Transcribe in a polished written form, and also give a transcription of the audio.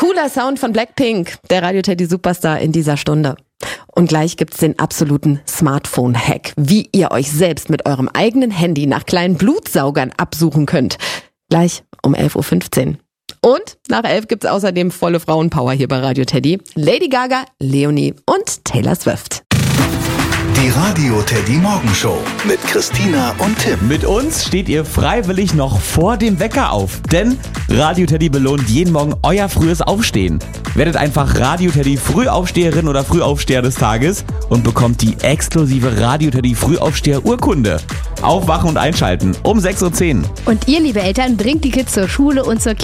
Cooler Sound von Blackpink, der Radio Teddy Superstar in dieser Stunde. Und gleich gibt's den absoluten Smartphone-Hack, wie ihr euch selbst mit eurem eigenen Handy nach kleinen Blutsaugern absuchen könnt. Gleich um 11.15 Uhr. Und nach 11 gibt's außerdem volle Frauenpower hier bei Radio Teddy. Lady Gaga, Leonie und Taylor Swift. Die Radio Teddy Morgenshow mit Christina und Tim. Mit uns steht ihr freiwillig noch vor dem Wecker auf, denn Radio Teddy belohnt jeden Morgen euer frühes Aufstehen. Werdet einfach Radio Teddy Frühaufsteherin oder Frühaufsteher des Tages und bekommt die exklusive Radio Teddy Frühaufsteher-Urkunde. Aufwachen und einschalten um 6.10 Uhr. Und ihr, liebe Eltern, bringt die Kids zur Schule und zur